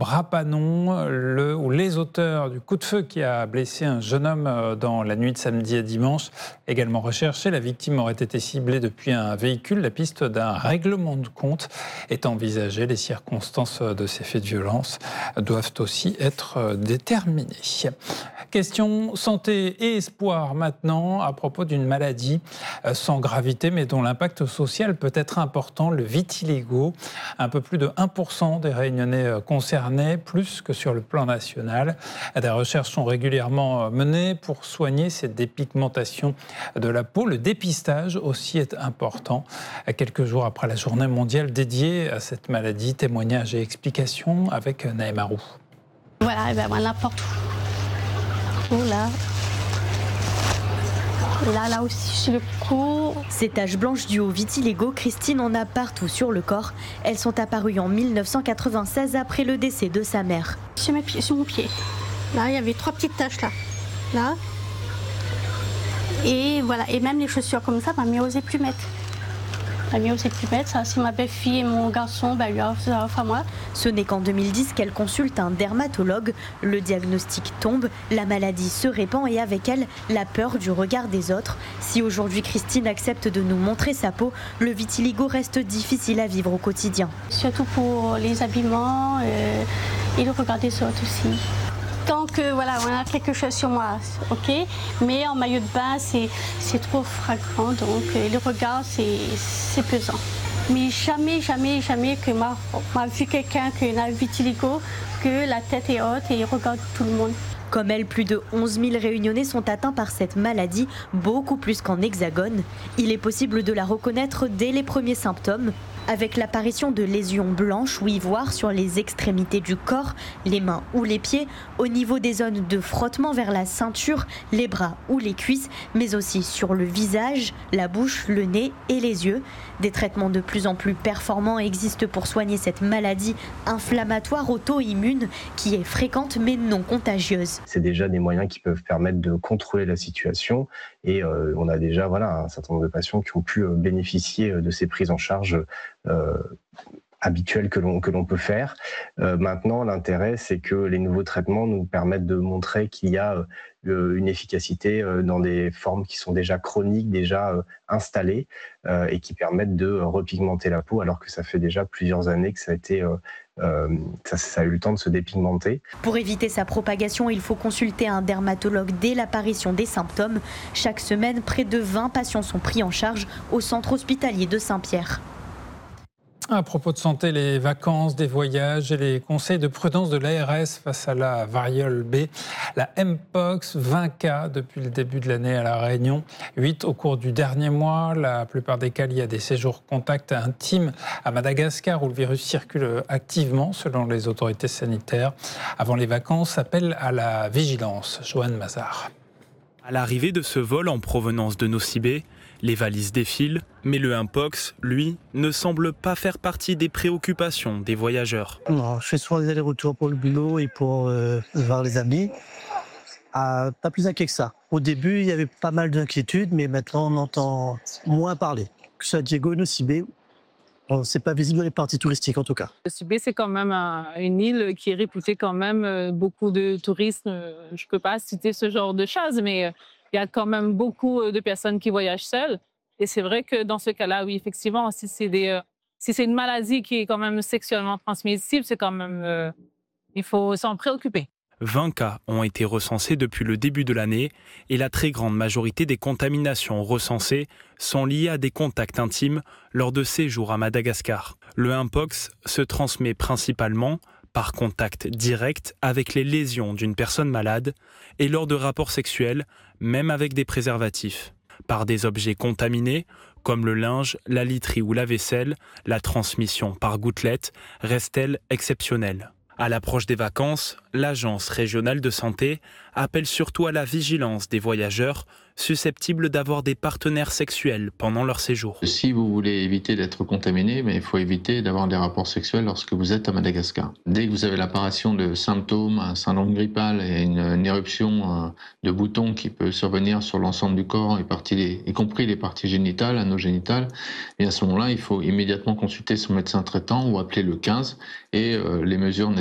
Brapanon, les auteurs du coup de feu qui a blessé un jeune homme dans la nuit de samedi à dimanche, également recherché. La victime aurait été ciblée depuis un véhicule. La piste d'un règlement de compte est envisagée. Les circonstances de ces faits de violence doivent aussi être déterminées. Question santé et espoir maintenant à propos d'une maladie sans gravité mais dont l'impact social peut être important, le vitiligo. Un peu plus de 1% des Réunionnais concernés, plus que sur le plan national. Des recherches sont régulièrement menées pour soigner cette dépigmentation de la peau. Le dépistage aussi est important. Quelques jours après la journée mondiale dédiée à cette maladie, témoignages et explications avec Naëma Roux. Voilà, et ben voilà, partout. Là. Là aussi, sur le cou. Ces taches blanches dues au vitiligo, Christine en a partout sur le corps. Elles sont apparues en 1996 après le décès de sa mère. Sur mon pied. Là, il y avait 3 petites taches là. Et voilà, et même les chaussures comme ça, ma mère n'osait plus mettre. Ça, c'est ma belle-fille et mon garçon, lui offre à moi. Ce n'est qu'en 2010 qu'elle consulte un dermatologue. Le diagnostic tombe, la maladie se répand et avec elle, la peur du regard des autres. Si aujourd'hui Christine accepte de nous montrer sa peau, le vitiligo reste difficile à vivre au quotidien. Surtout pour les habillements et le regard des autres aussi. Tant que voilà, on a quelque chose sur moi, ok. Mais en maillot de bain, c'est trop fragrant, donc le regard, c'est pesant. Mais jamais que m'a vu quelqu'un qui a vitiligo, que la tête est haute et il regarde tout le monde. Comme elle, plus de 11 000 Réunionnais sont atteints par cette maladie, beaucoup plus qu'en Hexagone. Il est possible de la reconnaître dès les premiers symptômes, avec l'apparition de lésions blanches ou ivoires sur les extrémités du corps, les mains ou les pieds, au niveau des zones de frottement vers la ceinture, les bras ou les cuisses, mais aussi sur le visage, la bouche, le nez et les yeux. Des traitements de plus en plus performants existent pour soigner cette maladie inflammatoire auto-immune qui est fréquente mais non contagieuse. C'est déjà des moyens qui peuvent permettre de contrôler la situation et on a déjà un certain nombre de patients qui ont pu bénéficier de ces prises en charge habituelles que l'on peut faire. Maintenant, l'intérêt, c'est que les nouveaux traitements nous permettent de montrer qu'il y a une efficacité dans des formes qui sont déjà chroniques, déjà installées et qui permettent de repigmenter la peau alors que ça fait déjà plusieurs années que ça a eu le temps de se dépigmenter. Pour éviter sa propagation, il faut consulter un dermatologue dès l'apparition des symptômes. Chaque semaine, près de 20 patients sont pris en charge au centre hospitalier de Saint-Pierre. À propos de santé, les vacances, des voyages et les conseils de prudence de l'ARS face à la variole B. La Mpox, 20 cas depuis le début de l'année à La Réunion, 8 au cours du dernier mois. La plupart des cas liés à des séjours contacts intimes à Madagascar où le virus circule activement selon les autorités sanitaires. Avant les vacances, appel à la vigilance. Joanne Mazard. À l'arrivée de ce vol en provenance de Nosy-Be, les valises défilent, mais le Mpox, lui, ne semble pas faire partie des préoccupations des voyageurs. Non, je fais souvent des allers-retours pour le boulot et pour voir les amis. Pas plus inquiet que ça. Au début, il y avait pas mal d'inquiétudes, mais maintenant on entend moins parler. Que ce soit Diego, Nosy-Be, c'est pas visible dans les parties touristiques en tout cas. Nosy-Be, c'est quand même une île qui est réputée quand même beaucoup de touristes. Je peux pas citer ce genre de choses, mais il y a quand même beaucoup de personnes qui voyagent seules. Et c'est vrai que dans ce cas-là, oui, effectivement, si c'est une maladie qui est quand même sexuellement transmissible, c'est quand même, il faut s'en préoccuper. 20 cas ont été recensés depuis le début de l'année et la très grande majorité des contaminations recensées sont liées à des contacts intimes lors de séjours à Madagascar. Le Mpox se transmet principalement par contact direct avec les lésions d'une personne malade et lors de rapports sexuels, même avec des préservatifs. Par des objets contaminés, comme le linge, la literie ou la vaisselle, la transmission par gouttelettes reste-t-elle exceptionnelle. À l'approche des vacances, l'Agence régionale de santé appelle surtout à la vigilance des voyageurs susceptibles d'avoir des partenaires sexuels pendant leur séjour. Si vous voulez éviter d'être contaminé, il faut éviter d'avoir des rapports sexuels lorsque vous êtes à Madagascar. Dès que vous avez l'apparition de symptômes, un syndrome grippal et une éruption de boutons qui peut survenir sur l'ensemble du corps, y compris les parties génitales, anogénitales, et à ce moment-là, il faut immédiatement consulter son médecin traitant ou appeler le 15 et les mesures nécessaires